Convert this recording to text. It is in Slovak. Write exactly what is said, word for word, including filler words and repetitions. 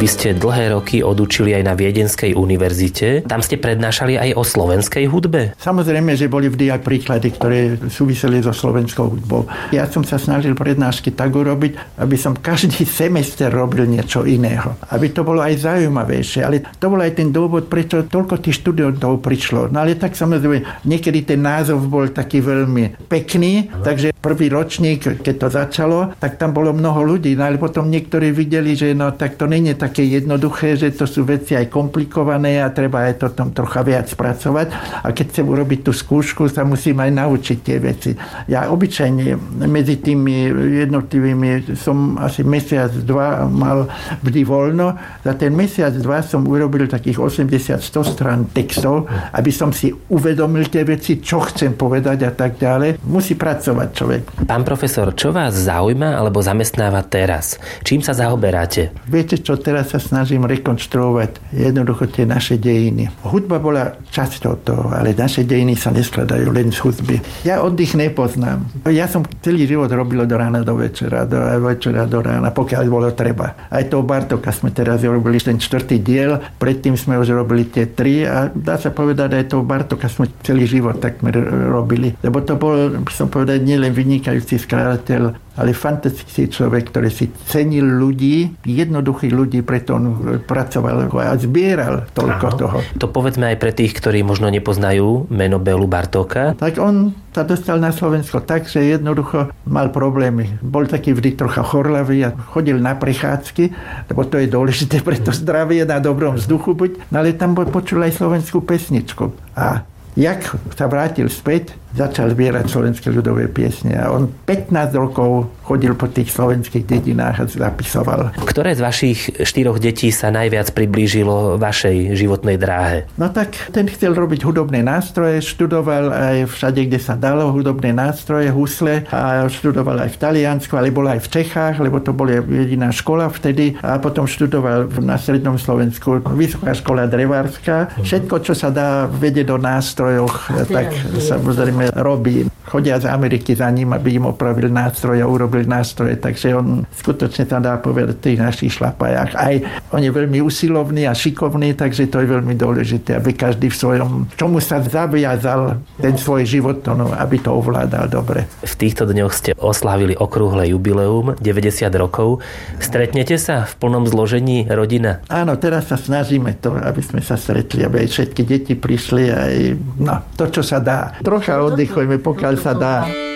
hudby ste dlhé roky odučili aj na Viedenskej univerzite. Tam ste prednášali aj o slovenskej hudbe? Samozrejme, že boli vždy aj príklady, ktoré súviseli so slovenskou hudbou. Ja som sa snažil prednášky tak urobiť, aby som každý semester robil niečo iného. Aby to bolo aj zaujímavejšie. Ale to bol aj ten dôvod, prečo toľko tých študentov prišlo. No ale tak samozrejme, niekedy ten názov bol taký veľmi pekný, takže prvý ročník, keď to začalo, tak tam bolo mnoho ľudí. No ale potom niektorí videli, že no tak to nie je také jednoduché, že to sú veci aj komplikované a treba aj to tam trocha viac pracovať. A keď chcem urobiť tú skúšku, sa musím aj naučiť tie veci. Ja obyčajne medzi tými jednotlivými som asi mesiac, dva mal vždy voľno. Za ten mesiac, dva som urobil takých osemdesiat až sto strán textov, aby som si uvedomil tie veci, čo chcem povedať a tak ďalej. Musí pracovať človek. Pán profesor, čo vás zaujíma alebo zamestnáva teraz? Čím sa zaoberáte? Viete čo, teraz sa snažím rekonštruovať jednoducho tie naše dejiny. Hudba bola časťou toho, ale naše dejiny sa neskladajú len z hudby. Ja oddych nepoznám. Ja som celý život robil do rána do večera, do večera do rána, pokiaľ bolo treba. Aj toho Bartóka sme teraz robili ten štvrtý diel, predtým sme už robili tie tri a dá sa povedať, aj toho Bartóka sme celý život takmer robili. Lebo to bol, by som povedať, nielen vynikajúci skladateľ, ale fantastický človek, ktorý si cenil ľudí, jednoduchých ľudí, preto on pracoval a zbieral toľko Áno. toho. To povedzme aj pre tých, ktorí možno nepoznajú meno Bélu Bartóka. Tak on sa dostal na Slovensko tak, že jednoducho mal problémy. Bol taký vždy trocha chorlavý a chodil na prechádzky, lebo to je dôležité pre to zdravie, na dobrom vzduchu buď. No ale tam počul aj slovenskú pesničku. A jak sa vrátil späť, začal zbierať slovenské ľudové piesne a on pätnásť rokov chodil po tých slovenských dedinách a zapisoval. Ktoré z vašich štyroch detí sa najviac priblížilo vašej životnej dráhe? No tak ten chcel robiť hudobné nástroje, študoval aj všade, kde sa dalo hudobné nástroje, husle a študoval aj v Taliansku, ale bol aj v Čechách, lebo to bola jediná škola vtedy a potom študoval na Strednom Slovensku Vysoká škola drevárska. Všetko, čo sa dá vedieť do nástrojoch, tak samozrejme robí. Chodia z Ameriky za ním, aby im opravil nástroje a urobil nástroje, takže on skutočne tam dá povedať v tých našich šlapajách. Aj on je veľmi usilovný a šikovný, takže to je veľmi dôležité, aby každý v svojom, čomu sa zaviazal ten svoj život, no, aby to ovládal dobre. V týchto dňoch ste oslávili okrúhle jubileum, deväťdesiat rokov. Stretnete sa v plnom zložení rodina? Áno, teraz sa snažíme to, aby sme sa stretli, aby aj všetky deti prišli aj, no, to, čo sa dá. Trocha oddychujeme, pokiaľ sa dá.